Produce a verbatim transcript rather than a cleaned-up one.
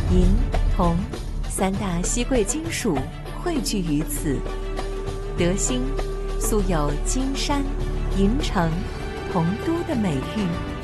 银、铜三大稀贵金属汇聚于此。德兴素有金山、银城、铜都的美誉。